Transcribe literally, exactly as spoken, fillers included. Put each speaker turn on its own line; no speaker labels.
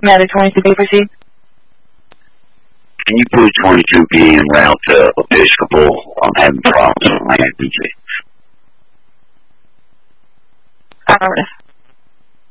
Matter twenty-two B, proceed.
Can you put twenty-two B en route to Episcopal? I'm having problems with my N P C.
Alright.